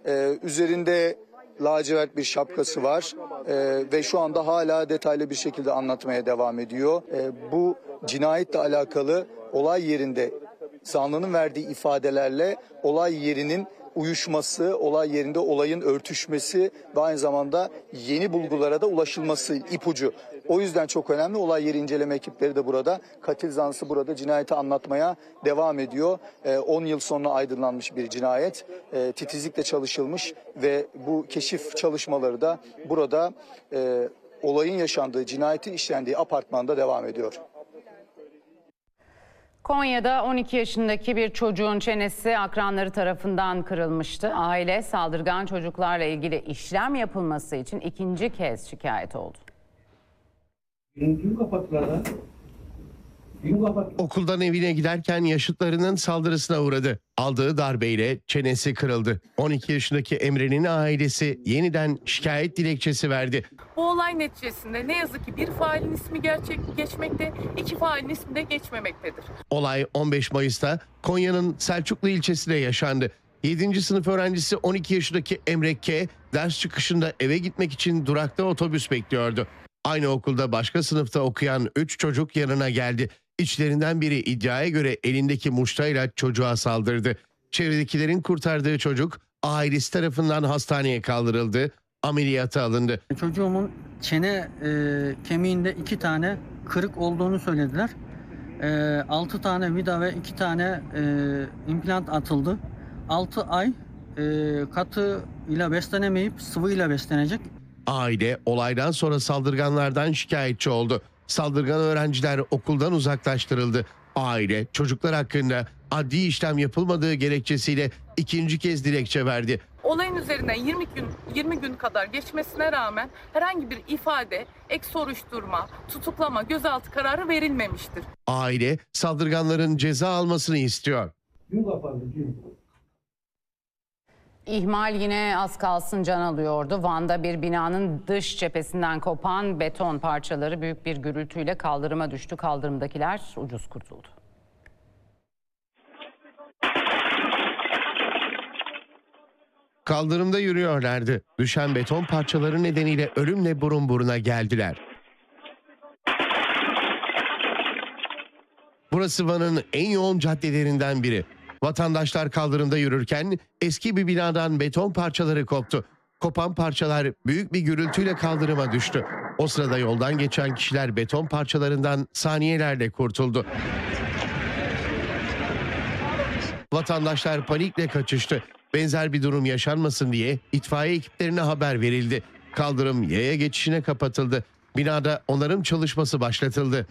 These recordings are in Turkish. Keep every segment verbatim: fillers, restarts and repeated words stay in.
Ee, üzerinde lacivert bir şapkası var ee, ve şu anda hala detaylı bir şekilde anlatmaya devam ediyor. Ee, bu cinayetle alakalı olay yerinde zanlının verdiği ifadelerle olay yerinin uyuşması, olay yerinde olayın örtüşmesi ve aynı zamanda yeni bulgulara da ulaşılması, ipucu. O yüzden çok önemli. Olay yeri inceleme ekipleri de burada. Katil zanlısı burada cinayeti anlatmaya devam ediyor. on yıl sonra aydınlanmış bir cinayet. E, titizlikle çalışılmış ve bu keşif çalışmaları da burada e, olayın yaşandığı, cinayetin işlendiği apartmanda devam ediyor. Konya'da on iki yaşındaki bir çocuğun çenesi akranları tarafından kırılmıştı. Aile saldırgan çocuklarla ilgili işlem yapılması için ikinci kez şikayet oldu. Okuldan evine giderken yaşıtlarının saldırısına uğradı. Aldığı darbeyle çenesi kırıldı. on iki yaşındaki Emre'nin ailesi yeniden şikayet dilekçesi verdi. Bu olay neticesinde ne yazık ki bir failin ismi gerçek geçmekte, iki failin ismi de geçmemektedir. Olay on beş Mayıs'ta Konya'nın Selçuklu ilçesinde yaşandı. yedinci sınıf öğrencisi on iki yaşındaki Emre K. ders çıkışında eve gitmek için durakta otobüs bekliyordu. Aynı okulda başka sınıfta okuyan üç çocuk yanına geldi. İçlerinden biri iddiaya göre elindeki muştayla çocuğa saldırdı. Çevredekilerin kurtardığı çocuk ailesi tarafından hastaneye kaldırıldı, ameliyata alındı. Çocuğumun çene e, kemiğinde iki tane kırık olduğunu söylediler. E, altı tane vida ve iki tane e, implant atıldı. altı ay e, katı ile beslenemeyip sıvıyla beslenecek. Aile olaydan sonra saldırganlardan şikayetçi oldu. Saldırgan öğrenciler okuldan uzaklaştırıldı. Aile çocuklar hakkında adli işlem yapılmadığı gerekçesiyle ikinci kez dilekçe verdi. Olayın üzerinden yirmi gün yirmi gün kadar geçmesine rağmen herhangi bir ifade, ek soruşturma, tutuklama, gözaltı kararı verilmemiştir. Aile saldırganların ceza almasını istiyor. İhmal yine az kalsın can alıyordu. Van'da bir binanın dış cephesinden kopan beton parçaları büyük bir gürültüyle kaldırıma düştü. Kaldırımdakiler ucuz kurtuldu. Kaldırımda yürüyorlardı. Düşen beton parçaları nedeniyle ölümle burun buruna geldiler. Burası Van'ın en yoğun caddelerinden biri. Vatandaşlar kaldırımda yürürken eski bir binadan beton parçaları koptu. Kopan parçalar büyük bir gürültüyle kaldırıma düştü. O sırada yoldan geçen kişiler beton parçalarından saniyelerle kurtuldu. Vatandaşlar panikle kaçıştı. Benzer bir durum yaşanmasın diye itfaiye ekiplerine haber verildi. Kaldırım yaya geçişine kapatıldı. Binada onarım çalışması başlatıldı.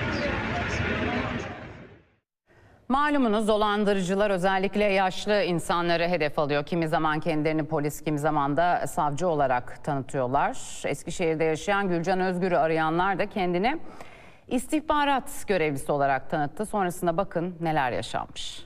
Malumunuz dolandırıcılar özellikle yaşlı insanları hedef alıyor. Kimi zaman kendilerini polis, kimi zaman da savcı olarak tanıtıyorlar. Eskişehir'de yaşayan Gülcan Özgür'ü arayanlar da kendini istihbarat görevlisi olarak tanıttı. Sonrasında bakın neler yaşanmış.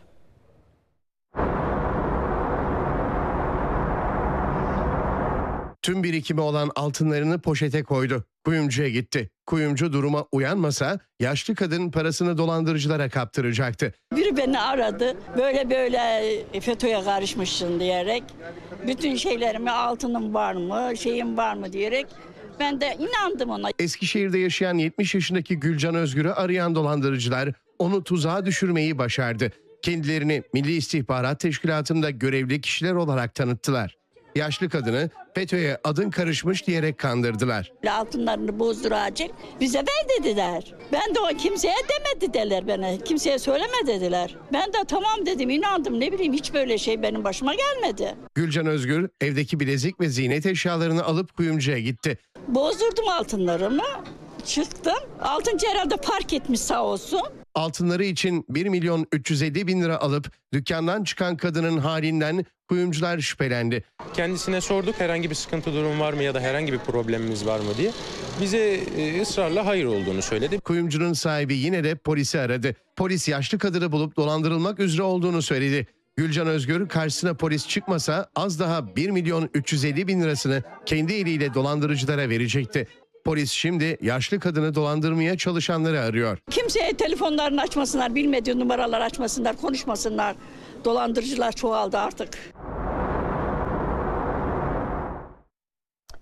Tüm birikimi olan altınlarını poşete koydu. Kuyumcuya gitti. Kuyumcu duruma uyanmasa yaşlı kadın parasını dolandırıcılara kaptıracaktı. Biri beni aradı. Böyle böyle FETÖ'ye karışmışsın diyerek. Bütün şeylerimi, altınım var mı, şeyim var mı diyerek. Ben de inandım ona. Eskişehir'de yaşayan yetmiş yaşındaki Gülcan Özgür'ü arayan dolandırıcılar onu tuzağa düşürmeyi başardı. Kendilerini Milli İstihbarat Teşkilatı'nda görevli kişiler olarak tanıttılar. Yaşlı kadını FETÖ'ye adın karışmış diyerek kandırdılar. Altınlarını bozduracak, bize ver dediler. Ben de o kimseye demedi dediler bana. Kimseye söyleme dediler. Ben de tamam dedim, inandım, ne bileyim, hiç böyle şey benim başıma gelmedi. Gülcan Özgür evdeki bilezik ve ziynet eşyalarını alıp kuyumcuya gitti. Bozdurdum altınlarımı, çıktım. Altıncı herhalde park etmiş sağ olsun. Altınları için bir milyon üç yüz elli bin lira alıp dükkandan çıkan kadının halinden kuyumcular şüphelendi. Kendisine sorduk herhangi bir sıkıntı durum var mı ya da herhangi bir problemimiz var mı diye. Bize ısrarla hayır olduğunu söyledi. Kuyumcunun sahibi yine de polisi aradı. Polis yaşlı kadını bulup dolandırılmak üzere olduğunu söyledi. Gülcan Özgür karşısına polis çıkmasa az daha bir milyon üç yüz elli bin lirasını kendi eliyle dolandırıcılara verecekti. Polis şimdi yaşlı kadını dolandırmaya çalışanları arıyor. Kimseye telefonlarını açmasınlar, bilmediği numaralar açmasınlar, konuşmasınlar. Dolandırıcılar çoğaldı artık.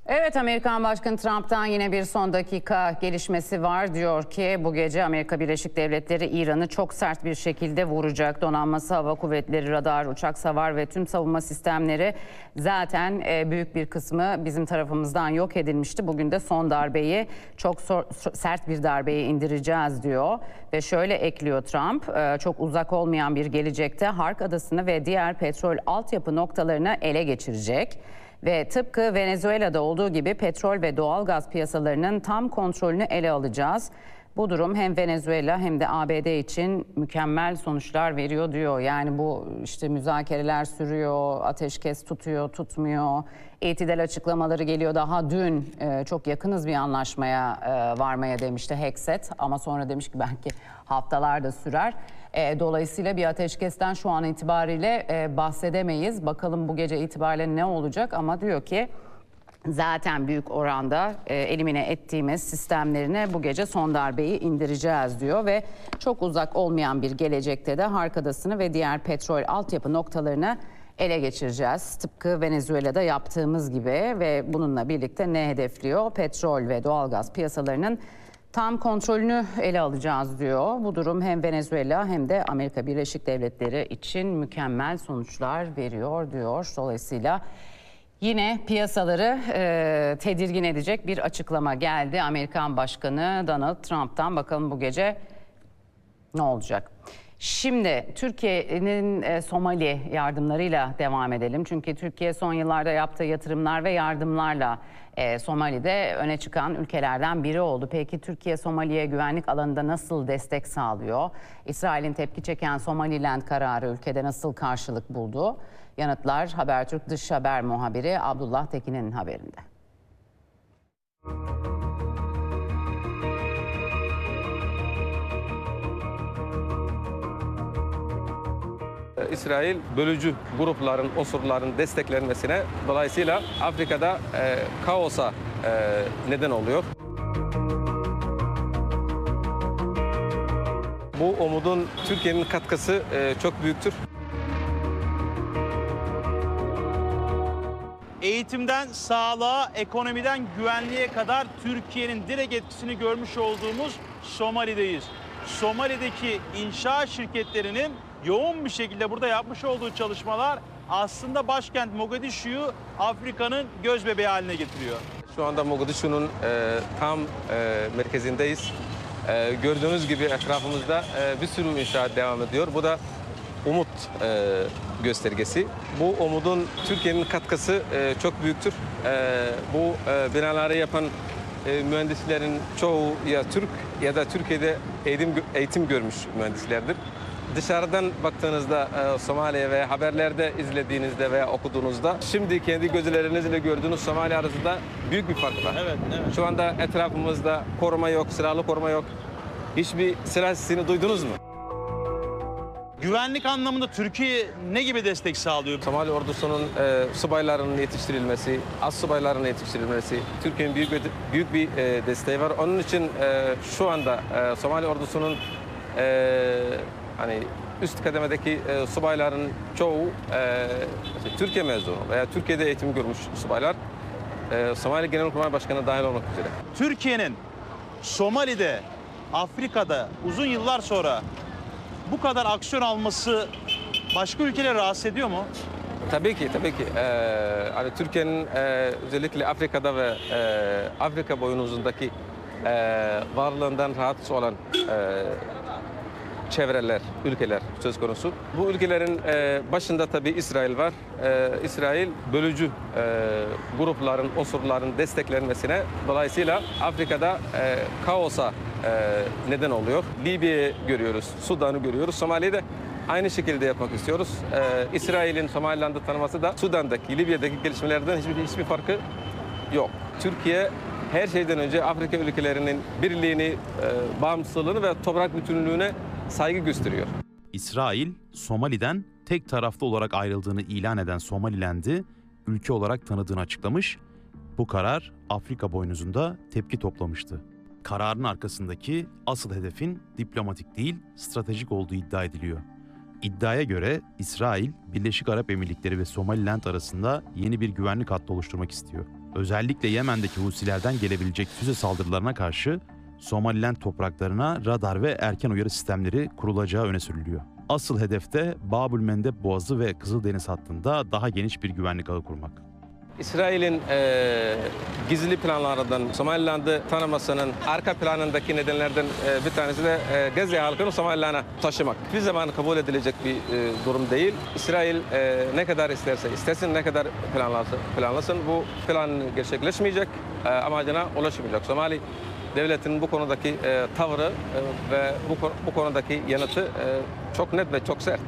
Evet, Amerikan Başkanı Trump'tan yine bir son dakika gelişmesi var. Diyor ki bu gece Amerika Birleşik Devletleri İran'ı çok sert bir şekilde vuracak. Donanması, hava kuvvetleri, radar, uçak savar ve tüm savunma sistemleri zaten büyük bir kısmı bizim tarafımızdan yok edilmişti. Bugün de son darbeyi, çok sert bir darbeyi indireceğiz diyor. Ve şöyle ekliyor Trump, çok uzak olmayan bir gelecekte Hark Adası'nı ve diğer petrol altyapı noktalarını ele geçirecek. Ve tıpkı Venezuela'da olduğu gibi petrol ve doğalgaz piyasalarının tam kontrolünü ele alacağız. Bu durum hem Venezuela hem de A B D için mükemmel sonuçlar veriyor diyor. Yani bu işte müzakereler sürüyor, ateşkes tutuyor, tutmuyor. İtidal açıklamaları geliyor. Daha dün e, çok yakınız bir anlaşmaya e, varmaya demişti Hekset. Ama sonra demiş ki belki haftalar da sürer. E, dolayısıyla bir ateşkesten şu an itibariyle e, bahsedemeyiz. Bakalım bu gece itibariyle ne olacak, ama diyor ki zaten büyük oranda e, elimine ettiğimiz sistemlerine bu gece son darbeyi indireceğiz diyor ve çok uzak olmayan bir gelecekte de Hark Adası'nı ve diğer petrol altyapı noktalarını ele geçireceğiz. Tıpkı Venezuela'da yaptığımız gibi ve bununla birlikte ne hedefliyor? Petrol ve doğalgaz piyasalarının tam kontrolünü ele alacağız diyor. Bu durum hem Venezuela hem de Amerika Birleşik Devletleri için mükemmel sonuçlar veriyor diyor. Dolayısıyla yine piyasaları e, tedirgin edecek bir açıklama geldi Amerikan Başkanı Donald Trump'tan. Bakalım bu gece ne olacak? Şimdi Türkiye'nin e, Somali yardımlarıyla devam edelim. Çünkü Türkiye son yıllarda yaptığı yatırımlar ve yardımlarla e, Somali'de öne çıkan ülkelerden biri oldu. Peki Türkiye Somali'ye güvenlik alanında nasıl destek sağlıyor? İsrail'in tepki çeken Somaliland kararı ülkede nasıl karşılık buldu? Yanıtlar Habertürk Dış Haber muhabiri Abdullah Tekin'in haberinde. İsrail bölücü grupların, unsurların desteklenmesine, dolayısıyla Afrika'da e, kaosa e, neden oluyor. Bu umudun Türkiye'nin katkısı e, çok büyüktür. Eğitimden sağlığa, ekonomiden güvenliğe kadar Türkiye'nin direkt etkisini görmüş olduğumuz Somali'deyiz. Somali'deki inşaat şirketlerinin yoğun bir şekilde burada yapmış olduğu çalışmalar aslında başkent Mogadishu'yu Afrika'nın gözbebeği haline getiriyor. Şu anda Mogadishu'nun e, tam e, merkezindeyiz. E, gördüğünüz gibi etrafımızda e, bir sürü inşaat devam ediyor. Bu da umut e, göstergesi. Bu umudun Türkiye'nin katkısı e, çok büyüktür. E, bu e, binaları yapan e, mühendislerin çoğu ya Türk ya da Türkiye'de eğitim, eğitim görmüş mühendislerdir. Dışarıdan baktığınızda e, Somali'ye ve haberlerde izlediğinizde veya okuduğunuzda şimdi kendi gözlerinizle gördüğünüz Somali arasında büyük bir fark var. Evet, evet. Şu anda etrafımızda koruma yok, silahlı koruma yok. Hiçbir silah sesini duydunuz mu? Güvenlik anlamında Türkiye ne gibi destek sağlıyor? Somali ordusunun e, subaylarının yetiştirilmesi, az subayların yetiştirilmesi Türkiye'nin büyük bir, büyük bir e, desteği var. Onun için e, şu anda e, Somali ordusunun e, hani üst kademedeki e, subayların çoğu e, işte Türkiye mezunu veya Türkiye'de eğitim görmüş subaylar. E, Somali Genelkurmay Başkanı dahil olmak üzere. Türkiye'nin Somali'de, Afrika'da uzun yıllar sonra bu kadar aksiyon alması başka ülkeleri rahatsız ediyor mu? Tabii ki, tabii ki. Ee, hani Türkiye'nin e, özellikle Afrika'da ve e, Afrika boyunuzundaki e, varlığından rahatsız olan e, çevreler, ülkeler söz konusu. Bu ülkelerin e, başında tabii İsrail var. E, İsrail bölücü e, grupların, unsurların desteklenmesine, dolayısıyla Afrika'da e, kaosa e, neden oluyor. Libya'yı görüyoruz, Sudan'ı görüyoruz, Somali'de aynı şekilde yapmak istiyoruz. Ee, İsrail'in Somaliland'ı tanıması da Sudan'daki, Libya'daki gelişmelerden hiçbir, hiçbir farkı yok. Türkiye her şeyden önce Afrika ülkelerinin birliğini, e, bağımsızlığını ve toprak bütünlüğüne saygı gösteriyor. İsrail, Somali'den tek taraflı olarak ayrıldığını ilan eden Somaliland'i ülke olarak tanıdığını açıklamış. Bu karar Afrika boynuzunda tepki toplamıştı. Kararın arkasındaki asıl hedefin diplomatik değil, stratejik olduğu iddia ediliyor. İddiaya göre İsrail, Birleşik Arap Emirlikleri ve Somaliland arasında yeni bir güvenlik hattı oluşturmak istiyor. Özellikle Yemen'deki Husilerden gelebilecek füze saldırılarına karşı Somaliland topraklarına radar ve erken uyarı sistemleri kurulacağı öne sürülüyor. Asıl hedefte Bab-ül-Mandeb Boğazı ve Kızıldeniz hattında daha geniş bir güvenlik ağı kurmak. İsrail'in e, gizli planlarından Somaliland'ı tanımasının arka planındaki nedenlerden e, bir tanesi de e, Gazze halkını Somaliland'a taşımak. Hiçbir zaman kabul edilecek bir e, durum değil. İsrail e, ne kadar isterse istesin, ne kadar planlasın, planlasın bu plan gerçekleşmeyecek, e, amacına ulaşmayacak. Somali devletinin bu konudaki e, tavrı e, ve bu, bu konudaki yanıtı e, çok net ve çok sert.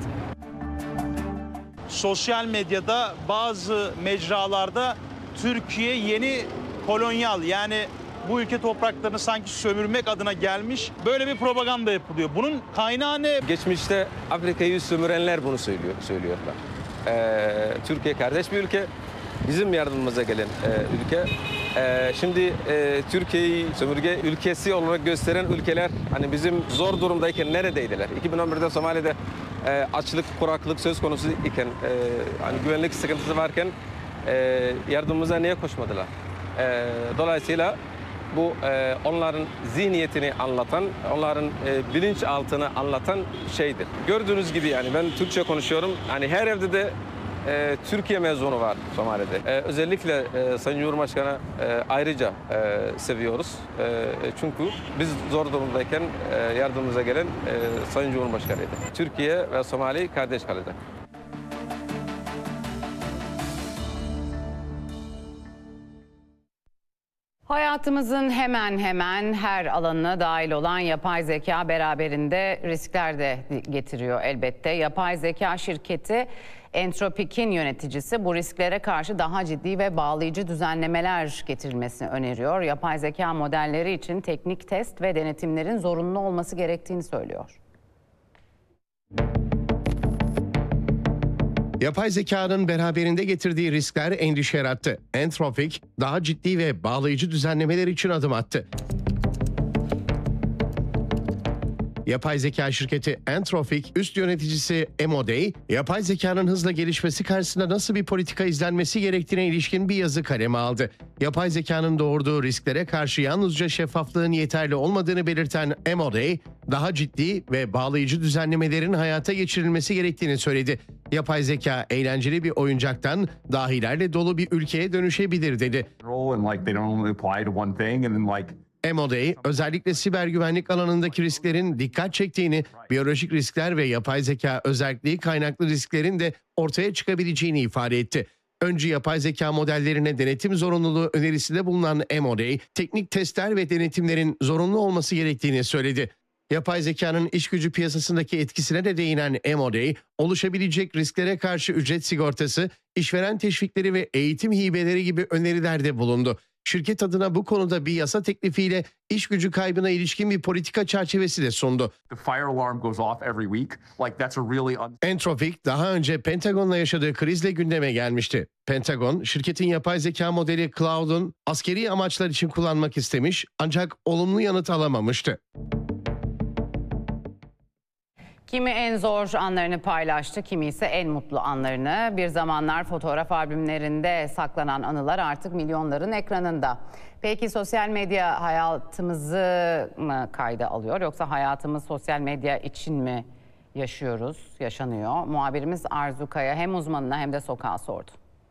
Sosyal medyada bazı mecralarda Türkiye yeni kolonyal, yani bu ülke topraklarını sanki sömürmek adına gelmiş, böyle bir propaganda yapılıyor. Bunun kaynağı ne? Geçmişte Afrika'yı sömürenler bunu söylüyor, söylüyorlar. Ee, Türkiye kardeş bir ülke, bizim yardımımıza gelen e, ülke. E, şimdi e, Türkiye'yi sömürge ülkesi olarak gösteren ülkeler hani bizim zor durumdayken neredeydiler? iki bin on birde Somali'de e, açlık, kuraklık söz konusu iken, e, hani güvenlik sıkıntısı varken e, yardımımıza niye koşmadılar? E, dolayısıyla bu e, onların zihniyetini anlatan, onların e, bilinçaltını anlatan şeydir. Gördüğünüz gibi yani ben Türkçe konuşuyorum. Hani her evde de e, Türkiye mezunu var Somali'de. E, özellikle e, Sayın Cumhurbaşkanı e, ayrıca e, seviyoruz. E, çünkü biz zor durumdayken e, yardımımıza gelen e, Sayın Cumhurbaşkanı'ydı. Türkiye ve Somali kardeş kalacak. Hayatımızın hemen hemen her alanına dahil olan yapay zeka beraberinde riskler de getiriyor elbette. Yapay zeka şirketi Anthropic'in yöneticisi bu risklere karşı daha ciddi ve bağlayıcı düzenlemeler getirilmesini öneriyor. Yapay zeka modelleri için teknik test ve denetimlerin zorunlu olması gerektiğini söylüyor. Yapay zekanın beraberinde getirdiği riskler endişe yarattı. Anthropic daha ciddi ve bağlayıcı düzenlemeler için adım attı. Yapay zeka şirketi Anthropic üst yöneticisi Emodey, yapay zekanın hızla gelişmesi karşısında nasıl bir politika izlenmesi gerektiğine ilişkin bir yazı kaleme aldı. Yapay zekanın doğurduğu risklere karşı yalnızca şeffaflığın yeterli olmadığını belirten Emodey, daha ciddi ve bağlayıcı düzenlemelerin hayata geçirilmesi gerektiğini söyledi. Yapay zeka eğlenceli bir oyuncaktan dahilerle dolu bir ülkeye dönüşebilir dedi. Emodey, özellikle siber güvenlik alanındaki risklerin dikkat çektiğini, biyolojik riskler ve yapay zeka özelliği kaynaklı risklerin de ortaya çıkabileceğini ifade etti. Önce yapay zeka modellerine denetim zorunluluğu önerisinde bulunan Emodey, teknik testler ve denetimlerin zorunlu olması gerektiğini söyledi. Yapay zekanın iş gücü piyasasındaki etkisine de değinen Emodey, oluşabilecek risklere karşı ücret sigortası, işveren teşvikleri ve eğitim hibeleri gibi önerilerde bulundu. Şirket adına bu konuda bir yasa teklifiyle iş gücü kaybına ilişkin bir politika çerçevesi de sundu. Anthropic daha önce Pentagon'la yaşadığı krizle gündeme gelmişti. Pentagon, şirketin yapay zeka modeli Cloud'un askeri amaçlar için kullanmak istemiş ancak olumlu yanıt alamamıştı. Kimi en zor anlarını paylaştı, kimi ise en mutlu anlarını. Bir zamanlar fotoğraf albümlerinde saklanan anılar artık milyonların ekranında. Peki sosyal medya hayatımızı mı kayda alıyor yoksa hayatımız sosyal medya için mi yaşıyoruz, yaşanıyor? Muhabirimiz Arzu Kaya hem uzmanına hem de sokağa sordu.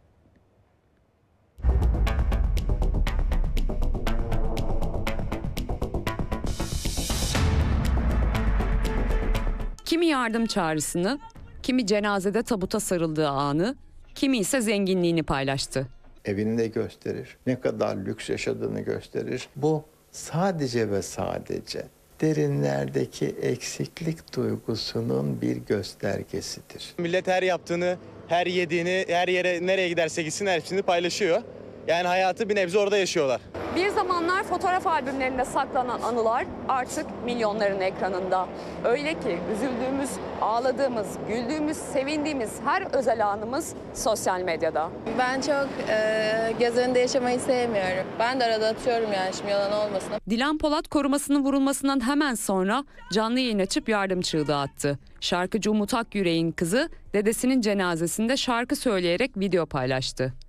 Kimi yardım çağrısını, kimi cenazede tabuta sarıldığı anı, kimi ise zenginliğini paylaştı. Evini de gösterir, ne kadar lüks yaşadığını gösterir. Bu sadece ve sadece derinlerdeki eksiklik duygusunun bir göstergesidir. Millet her yaptığını, her yediğini, her yere nereye giderse gitsin hepsini paylaşıyor. Yani hayatı bir nebze orada yaşıyorlar. Bir zamanlar fotoğraf albümlerinde saklanan anılar artık milyonların ekranında. Öyle ki üzüldüğümüz, ağladığımız, güldüğümüz, sevindiğimiz her özel anımız sosyal medyada. Ben çok e, göz önünde yaşamayı sevmiyorum. Ben de arada atıyorum yani şimdi yalan olmasın. Dilan Polat korumasının vurulmasından hemen sonra canlı yayın açıp yardım çığlığı attı. Şarkıcı Umut Akyürek'in kızı dedesinin cenazesinde şarkı söyleyerek video paylaştı.